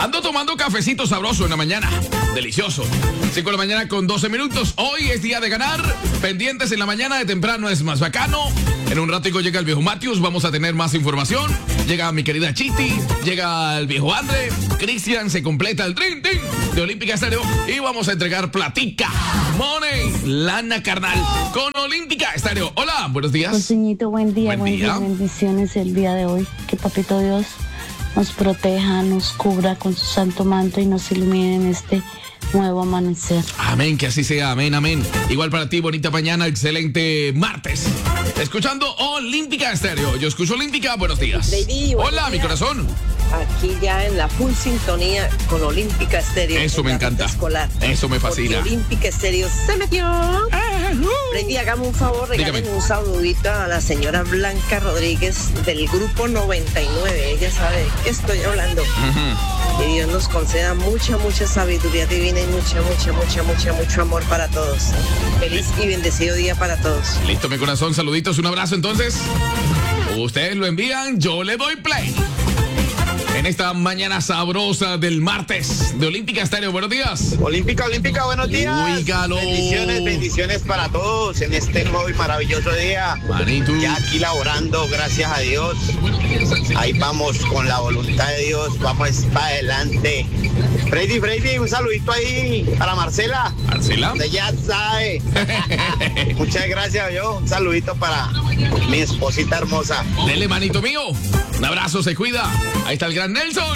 Ando tomando cafecito sabroso en la mañana. Delicioso. 5 de la mañana con 12 minutos. Hoy es día de ganar. Pendientes en la mañana de temprano es más bacano. En un ratico llega el viejo Matius. Vamos a tener más información. Llega mi querida Chiti. Llega el viejo Andre. Cristian se completa el Dream Team de Olímpica Estéreo. Y vamos a entregar platica, money, lana carnal con Olímpica Estéreo. Hola, buenos días. Joseñito, buen día. Bendiciones el día de hoy. Que Papito Dios nos proteja, nos cubra con su santo manto y nos ilumine en este nuevo amanecer. Amén, que así sea, amén, amén. Igual para ti, bonita mañana, excelente martes. Escuchando Olímpica Estéreo. Yo escucho Olímpica, buenos días. Baby, hola, mi corazón. Aquí ya en la full sintonía con Olímpica Estéreo. Eso me encanta. Escolar. Eso me fascina. Porque Olímpica Estéreo se metió. Freddy, hágame un favor, regáleme un saludito a la señora Blanca Rodríguez del grupo 99. Ella sabe de qué estoy hablando. Que Dios nos conceda mucha sabiduría divina y mucho amor para todos. Feliz y bendecido día para todos. Listo, mi corazón, saluditos, un abrazo entonces. Ustedes lo envían, yo le doy play. En esta mañana sabrosa del martes de Olímpica Estéreo. Buenos días. Olímpica, buenos días. Oígalo. Bendiciones para todos en este nuevo y maravilloso día. Manito. Ya aquí laborando, gracias a Dios. Ahí vamos con la voluntad de Dios, vamos para adelante. Freddy, un saludito ahí para Marcela. ¿Marcela? De ya sabe. Muchas gracias, un saludito para mi esposita hermosa. Dele, manito mío. Un abrazo, se cuida. Ahí está el gran Nelson.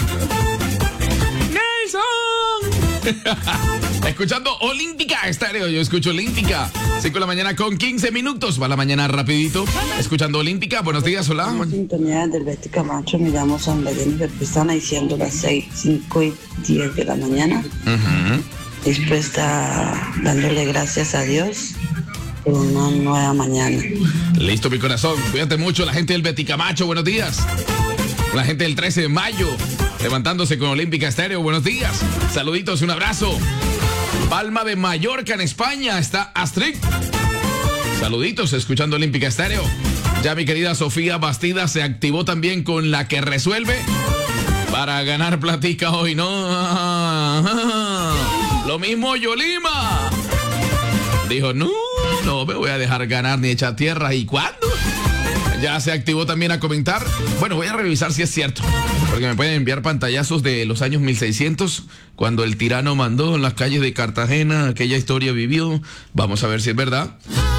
Escuchando Olímpica Estéreo. Yo escucho Olímpica. 5 de la mañana con 15 minutos. Va la mañana rapidito. Escuchando Olímpica. Buenos días, hola. En sintonía del Betty Camacho, me llamo Sandra Jennifer Pestana y siendo las 5:10 de la mañana. Dispuesta dándole gracias a Dios por una nueva mañana. Listo, mi corazón. Cuídate mucho. La gente del Betty Camacho, buenos días. La gente del 13 de mayo, levantándose con Olímpica Estéreo, buenos días. Saluditos, un abrazo. Palma de Mallorca, en España, está Astrid. Saluditos, escuchando Olímpica Estéreo. Ya mi querida Sofía Bastida se activó también con la que resuelve para ganar platica hoy, ¿no? Lo mismo Yolima. Dijo, no me voy a dejar ganar ni echar tierra. ¿Y cuándo? Ya se activó también a comentar. Bueno, voy a revisar si es cierto, porque me pueden enviar pantallazos de los años 1600, cuando el tirano mandó en las calles de Cartagena, aquella historia vivió. Vamos a ver si es verdad.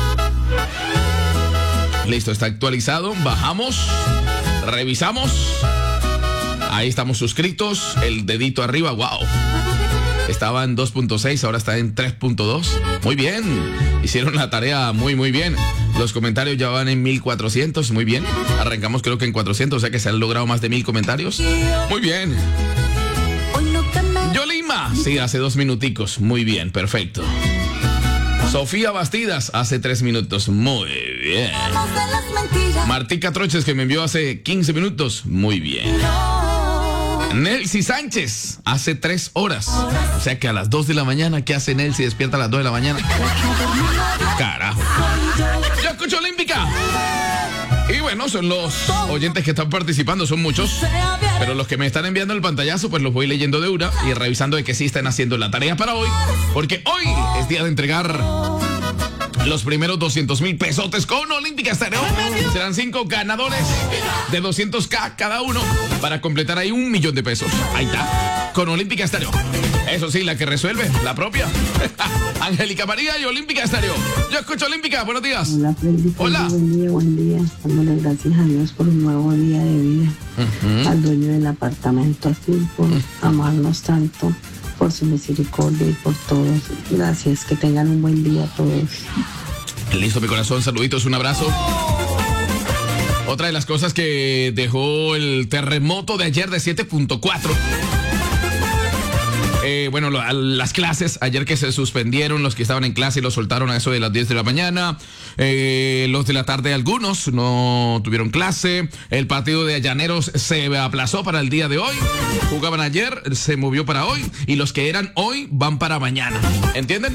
Listo, está actualizado. Bajamos, revisamos. Ahí estamos suscritos. El dedito arriba, wow. Estaba en 2.6, ahora está en 3.2. Muy bien, hicieron la tarea muy bien. Los comentarios ya van en 1400, muy bien. Arrancamos creo que en 400, o sea que se han logrado más de 1000 comentarios. Muy bien. Yolima, sí, hace 2 minuticos, muy bien, perfecto. Sofía Bastidas, hace 3 minutos, muy bien. Martica Troches, que me envió hace 15 minutos, muy bien. Nelcy Sánchez, hace 3 horas. O sea que a las 2 de la mañana, ¿qué hace Nelcy? Despierta a las 2 de la mañana. Carajo. Yo escucho Olímpica. Y bueno, son los oyentes que están participando, son muchos. Pero los que me están enviando el pantallazo, pues los voy leyendo de una y revisando de que sí están haciendo la tarea para hoy. Porque hoy es día de entregar los primeros 200,000 pesotes con Olímpica Estéreo. Serán 5 ganadores de 200K cada uno para completar ahí 1,000,000 de pesos. Ahí está, con Olímpica Estéreo. Eso sí, la que resuelve, la propia. Angélica María y Olímpica Estéreo. Yo escucho Olímpica, buenos días. Hola, Freddy. Hola. Buen día. Dándole gracias a Dios por un nuevo día de vida. Al dueño del apartamento azul por amarnos tanto, por su misericordia y por todos. Gracias, que tengan un buen día a todos. Listo, mi corazón, saluditos, un abrazo. Otra de las cosas que dejó el terremoto de ayer de 7.4. Bueno, las clases, ayer que se suspendieron, los que estaban en clase y los soltaron a eso de las 10 de la mañana. Los de la tarde, algunos no tuvieron clase. El partido de Llaneros se aplazó para el día de hoy. Jugaban ayer, se movió para hoy. Y los que eran hoy van para mañana. ¿Entienden?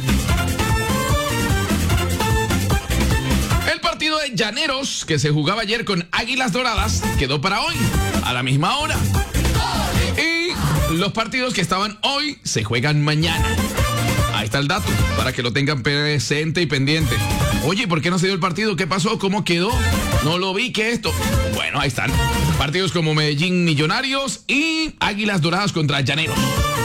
El partido de Llaneros, que se jugaba ayer con Águilas Doradas, quedó para hoy, a la misma hora. Y Los partidos que estaban hoy se juegan mañana. Ahí está el dato, para que lo tengan presente y pendiente. Oye, ¿por qué no se dio el partido? ¿Qué pasó? ¿Cómo quedó? No lo vi, ¿qué esto? Bueno, ahí están. Partidos como Medellín Millonarios y Águilas Doradas contra Llaneros.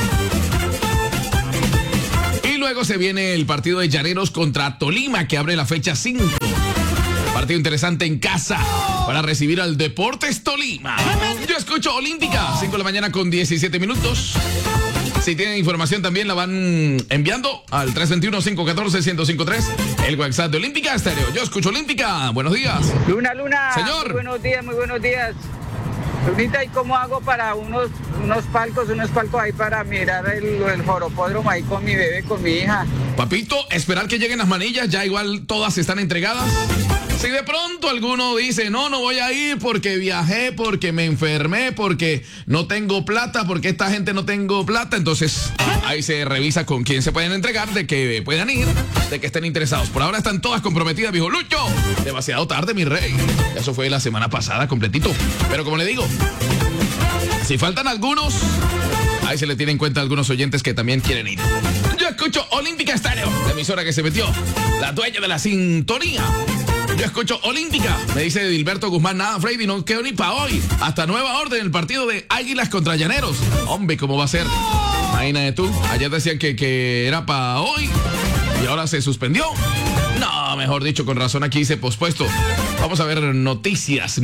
Y luego se viene el partido de Llaneros contra Tolima, que abre la fecha 5. Partido interesante en casa para recibir al Deportes Tolima. Yo escucho Olímpica, 5 de la mañana con 17 minutos. Si tienen información también la van enviando al 321-514-1053, el WhatsApp de Olímpica Estéreo. Yo escucho Olímpica. Buenos días. Luna. Señor. Muy buenos días. Lunita, ¿y cómo hago para unos palcos ahí para mirar el joropódromo ahí con mi bebé, con mi hija? Papito, esperar que lleguen las manillas, ya igual todas están entregadas. Si de pronto alguno dice, no voy a ir porque viajé, porque me enfermé, porque no tengo plata, porque esta gente no tengo plata, entonces ahí se revisa con quién se pueden entregar, de que puedan ir, de que estén interesados. Por ahora están todas comprometidas, viejo Lucho. Demasiado tarde, mi rey. Eso fue la semana pasada, completito. Pero como le digo, si faltan algunos, ahí se le tiene en cuenta a algunos oyentes que también quieren ir. Yo escucho Olímpica Estéreo, la emisora que se metió, la dueña de la sintonía. Yo escucho Olímpica. Me dice Dilberto Guzmán, nada, Freddy, no quedo ni para hoy. Hasta nueva orden, el partido de Águilas contra Llaneros. Hombre, ¿cómo va a ser? Imagínate tú, ayer decían que era para hoy y ahora se suspendió. No, mejor dicho, con razón aquí se pospuesto. Vamos a ver noticias.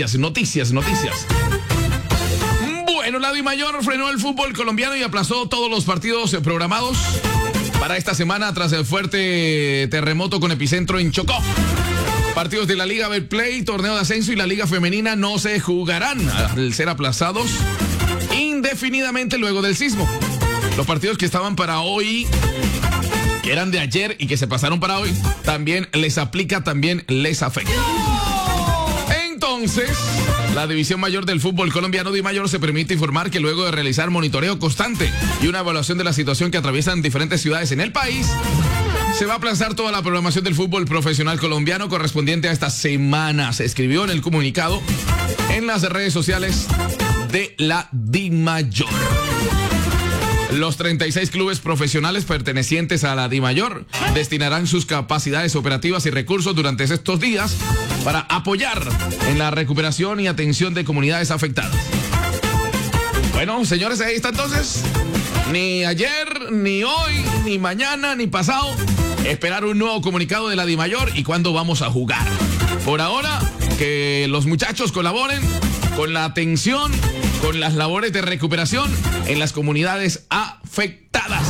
Bueno, la DIMAYOR frenó el fútbol colombiano y aplazó todos los partidos programados para esta semana tras el fuerte terremoto con epicentro en Chocó. Partidos de la Liga Betplay, torneo de ascenso y la Liga Femenina no se jugarán al ser aplazados indefinidamente luego del sismo. Los partidos que estaban para hoy, que eran de ayer y que se pasaron para hoy, también les aplica, también les afecta. Entonces, la División Mayor del Fútbol Colombiano, DIMAYOR, se permite informar que luego de realizar monitoreo constante y una evaluación de la situación que atraviesan diferentes ciudades en el país, se va a aplazar toda la programación del fútbol profesional colombiano correspondiente a esta semana. Se escribió en el comunicado en las redes sociales de la DIMAYOR. Los 36 clubes profesionales pertenecientes a la DIMAYOR destinarán sus capacidades operativas y recursos durante estos días para apoyar en la recuperación y atención de comunidades afectadas. Bueno, señores, ahí está entonces. Ni ayer, ni hoy, ni mañana, ni pasado. Esperar un nuevo comunicado de la DIMAYOR y cuándo vamos a jugar. Por ahora, que los muchachos colaboren con la atención, con las labores de recuperación en las comunidades afectadas.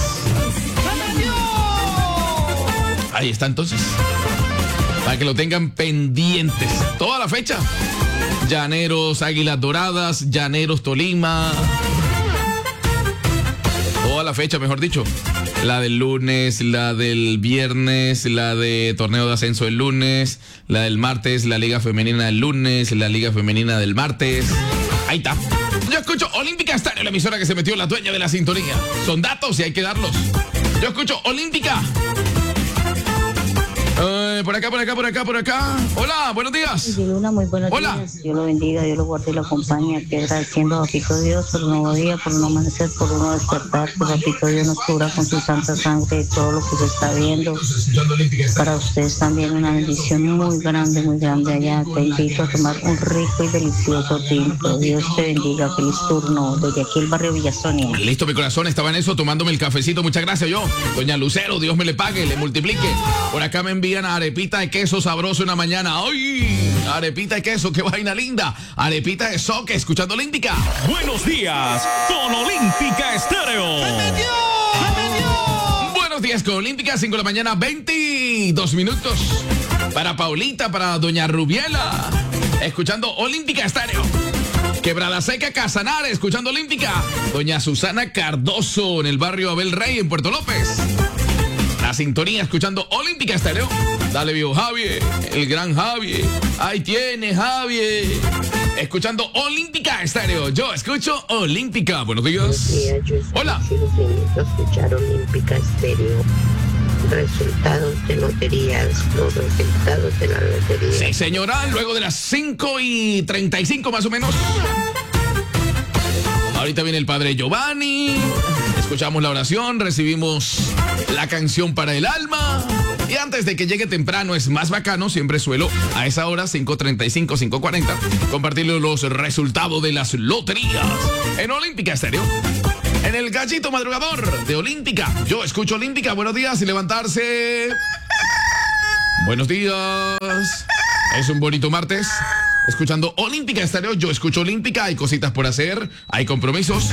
Ahí está entonces. Para que lo tengan pendientes. Toda la fecha. Llaneros, Águilas Doradas, Llaneros, Tolima. Toda la fecha, mejor dicho. La del lunes, la del viernes, la de torneo de ascenso el lunes, la del martes, la Liga Femenina el lunes, la Liga Femenina del martes. Ahí está. Yo escucho Olímpica Estéreo, la emisora que se metió, la dueña de la sintonía. Son datos y hay que darlos. Yo escucho Olímpica. Por acá. Hola, buenos días. Luna, muy buenos Hola. días. Dios lo bendiga, Dios lo guarde y lo acompañe. Aquí agradeciendo a Papito Dios por un nuevo día, por un amanecer, por un nuevo despertar. Que Papito Dios nos cubra con su santa sangre de todo lo que se está viendo. Para ustedes también una bendición muy grande allá. Te invito a tomar un rico y delicioso tinto. Dios te bendiga. Feliz turno desde aquí el barrio Villasonia. Listo, mi corazón, estaba en eso, tomándome el cafecito. Muchas gracias, yo. Doña Lucero, Dios me le pague, le multiplique. Por acá me envían arepita de queso sabroso una mañana. ¡Ay! Arepita de queso, qué vaina linda. Arepita de soque, escuchando Olímpica. Buenos días con Olímpica Estéreo. Buenos días con Olímpica, 5 de la mañana, 22 minutos. Para Paulita, para Doña Rubiela, escuchando Olímpica Estéreo. Quebrada Seca, Casanare, escuchando Olímpica. Doña Susana Cardoso, en el barrio Abel Rey, en Puerto López. La sintonía, escuchando Olímpica Estéreo. Dale, viejo Javier, el gran Javier. Ahí tiene, Javier. Escuchando Olímpica Estéreo. Yo escucho Olímpica. Buenos días. Hola. Escuchar Olímpica Estéreo. Resultados de loterías, los resultados de la lotería. Sí, señora, luego de las 5:35 más o menos. Ahorita viene el padre Giovanni. Escuchamos la oración, recibimos la canción para el alma. Y antes de que llegue temprano es más bacano, siempre suelo a esa hora, 5:35, 5:40, compartirles los resultados de las loterías en Olímpica Estéreo. En el gallito madrugador de Olímpica. Yo escucho Olímpica. Buenos días y levantarse. Buenos días. Es un bonito martes. Escuchando Olímpica Estéreo. Yo escucho Olímpica. Hay cositas por hacer. Hay compromisos.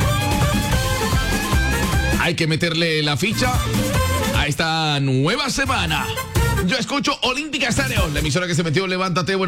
Hay que meterle la ficha a esta nueva semana. Yo escucho Olímpica Estéreo. La emisora que se metió, levántate. Bueno.